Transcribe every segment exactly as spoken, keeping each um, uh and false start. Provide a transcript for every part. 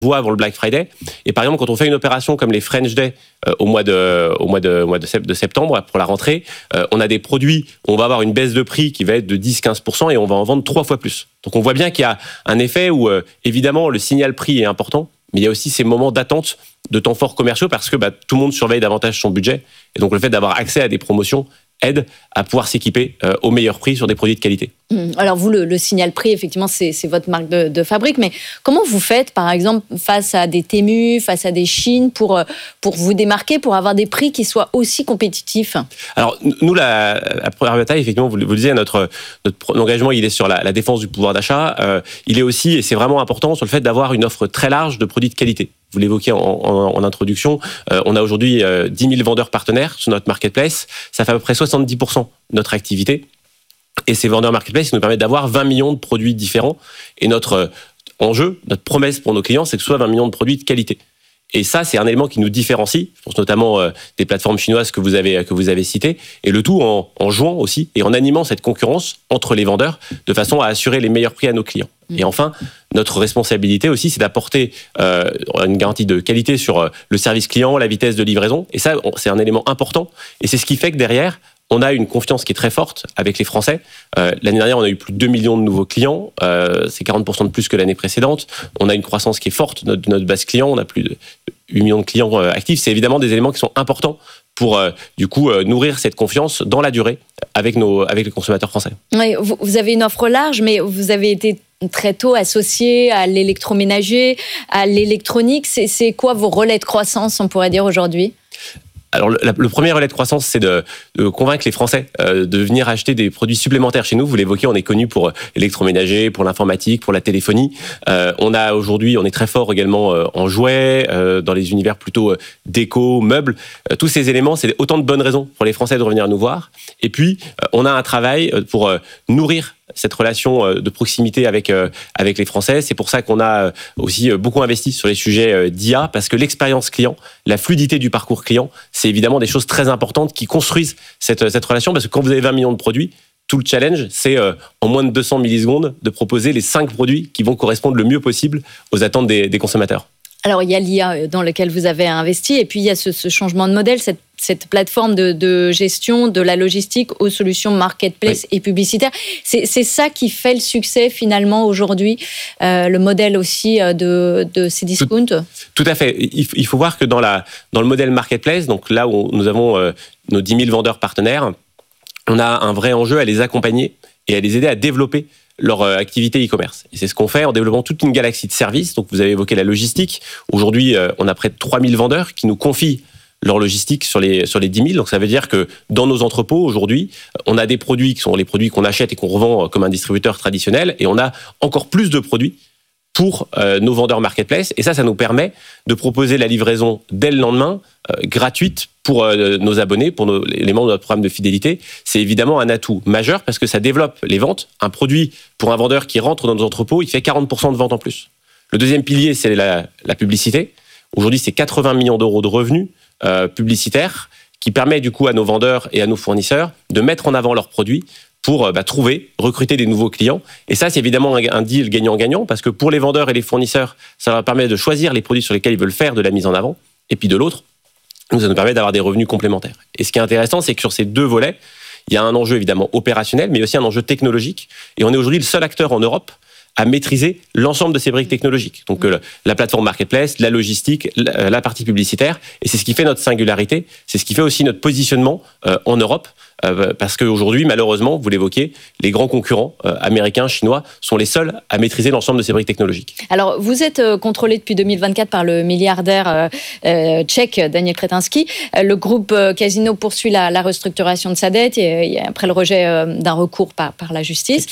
voit avant le Black Friday. Et par exemple, quand on fait une opération comme les French Day euh, au mois de, au mois de, au mois de, de septembre pour la rentrée, euh, on a des produits où on va avoir une baisse de prix qui va être de dix à quinze pour cent et on va en vendre trois fois plus. Donc on voit bien qu'il y a un effet où euh, évidemment le signal prix est important, mais il y a aussi ces moments d'attente de temps forts commerciaux parce que bah, tout le monde surveille davantage son budget. Et donc le fait d'avoir accès à des promotions aide à pouvoir s'équiper euh, au meilleur prix sur des produits de qualité. Alors vous, le, le signal prix, effectivement, c'est, c'est votre marque de, de fabrique, mais comment vous faites, par exemple, face à des Temu, face à des Chine, pour, pour vous démarquer, pour avoir des prix qui soient aussi compétitifs ? Alors, nous, la, la première bataille, effectivement, vous, vous le disiez, notre, notre engagement, il est sur la, la défense du pouvoir d'achat. Euh, il est aussi, et c'est vraiment important, sur le fait d'avoir une offre très large de produits de qualité. Vous l'évoquiez en, en, en introduction, euh, on a aujourd'hui euh, dix mille vendeurs partenaires sur notre marketplace. Ça fait à peu près soixante-dix pour cent de notre activité. Et ces vendeurs marketplace, ils nous permettent d'avoir vingt millions de produits différents. Et notre euh, enjeu, notre promesse pour nos clients, c'est que ce soit vingt millions de produits de qualité. Et ça, c'est un élément qui nous différencie. Je pense notamment euh, des plateformes chinoises que vous avez que vous avez citées. Et le tout en, en jouant aussi et en animant cette concurrence entre les vendeurs de façon à assurer les meilleurs prix à nos clients. Mmh. Et enfin, notre responsabilité aussi, c'est d'apporter euh, une garantie de qualité sur euh, le service client, la vitesse de livraison. Et ça, on, c'est un élément important. Et c'est ce qui fait que derrière, on a une confiance qui est très forte avec les Français. Euh, l'année dernière, on a eu plus de deux millions de nouveaux clients. Euh, c'est quarante pour cent de plus que l'année précédente. On a une croissance qui est forte de notre, notre base client. On a plus de huit millions de clients euh, actifs. C'est évidemment des éléments qui sont importants pour, euh, du coup, euh, nourrir cette confiance dans la durée avec, nos, avec les consommateurs français. Oui, vous, vous avez une offre large, mais vous avez été très tôt associé à l'électroménager, à l'électronique. C'est, c'est quoi vos relais de croissance, on pourrait dire, aujourd'hui ? Alors, le, le premier relais de croissance, c'est de, de convaincre les Français euh, de venir acheter des produits supplémentaires chez nous. Vous l'évoquez, on est connu pour l'électroménager, pour l'informatique, pour la téléphonie. Euh, on a aujourd'hui, on est très fort également euh, en jouets, euh, dans les univers plutôt euh, déco, meubles. Euh, tous ces éléments, c'est autant de bonnes raisons pour les Français de revenir nous voir. Et puis, euh, on a un travail pour euh, nourrir cette relation de proximité avec avec les Français. C'est pour ça qu'on a aussi beaucoup investi sur les sujets d'I A, parce que l'expérience client, la fluidité du parcours client, c'est évidemment des choses très importantes qui construisent cette cette relation, parce que quand vous avez vingt millions de produits, tout le challenge, c'est euh, en moins de deux cents millisecondes de proposer les cinq produits qui vont correspondre le mieux possible aux attentes des, des consommateurs. Alors, il y a l'I A dans lequel vous avez investi, et puis il y a ce, ce changement de modèle, cette, cette plateforme de, de gestion de la logistique aux solutions marketplace oui. et publicitaires. C'est, c'est ça qui fait le succès finalement aujourd'hui, euh, le modèle aussi de, de Cdiscount. Tout, tout à fait. Il, il faut voir que dans, la, dans le modèle marketplace, donc là où nous avons euh, nos dix mille vendeurs partenaires, on a un vrai enjeu à les accompagner et à les aider à développer leur activité e-commerce. Et c'est ce qu'on fait en développant toute une galaxie de services. Donc, vous avez évoqué la logistique. Aujourd'hui, on a près de trois mille vendeurs qui nous confient leur logistique sur les, sur les dix mille. Donc, ça veut dire que dans nos entrepôts, aujourd'hui, on a des produits qui sont les produits qu'on achète et qu'on revend comme un distributeur traditionnel. Et on a encore plus de produits pour euh, nos vendeurs marketplace. Et ça, ça nous permet de proposer la livraison dès le lendemain, euh, gratuite pour euh, nos abonnés, pour nos, les membres de notre programme de fidélité. C'est évidemment un atout majeur parce que ça développe les ventes. Un produit, pour un vendeur qui rentre dans nos entrepôts, il fait quarante pour cent de ventes en plus. Le deuxième pilier, c'est la, la publicité. Aujourd'hui, c'est quatre-vingts millions d'euros de revenus euh, publicitaires qui permet du coup à nos vendeurs et à nos fournisseurs de mettre en avant leurs produits pour bah, trouver, recruter des nouveaux clients. Et ça, c'est évidemment un, un deal gagnant-gagnant, parce que pour les vendeurs et les fournisseurs, ça leur permet de choisir les produits sur lesquels ils veulent faire de la mise en avant. Et puis de l'autre, ça nous permet d'avoir des revenus complémentaires. Et ce qui est intéressant, c'est que sur ces deux volets, il y a un enjeu évidemment opérationnel, mais aussi un enjeu technologique. Et on est aujourd'hui le seul acteur en Europe à maîtriser l'ensemble de ces briques technologiques. Donc euh, la plateforme marketplace, la logistique, la, la partie publicitaire. Et c'est ce qui fait notre singularité. C'est ce qui fait aussi notre positionnement euh, en Europe. Euh, parce qu'aujourd'hui, malheureusement, vous l'évoquez, les grands concurrents euh, américains, chinois, sont les seuls à maîtriser l'ensemble de ces briques technologiques. Alors, vous êtes euh, contrôlé depuis deux mille vingt-quatre par le milliardaire euh, euh, tchèque Daniel Kretinsky. Euh, le groupe euh, Casino poursuit la, la restructuration de sa dette et, et après le rejet euh, d'un recours par, par la justice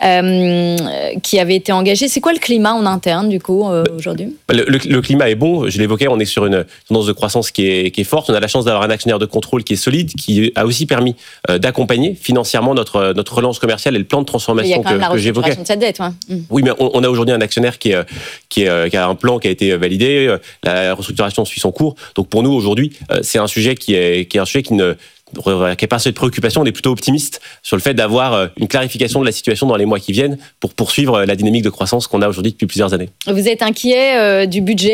euh, qui avait été engagé. C'est quoi le climat en interne, du coup, euh, aujourd'hui ? le, le, le climat est bon. Je l'évoquais, on est sur une tendance de croissance qui est, qui est forte. On a la chance d'avoir un actionnaire de contrôle qui est solide, qui a aussi permis d'accompagner financièrement notre, notre relance commerciale et le plan de transformation que, que j'évoquais. De cette dette, ouais. mmh. Oui, mais on, on a aujourd'hui un actionnaire qui, est, qui, est, qui a un plan qui a été validé, la restructuration suit son cours. Donc pour nous, aujourd'hui, c'est un sujet qui est, qui est un sujet qui ne qui est par cette préoccupation, on est plutôt optimiste sur le fait d'avoir une clarification de la situation dans les mois qui viennent pour poursuivre la dynamique de croissance qu'on a aujourd'hui depuis plusieurs années. Vous êtes inquiet euh, du budget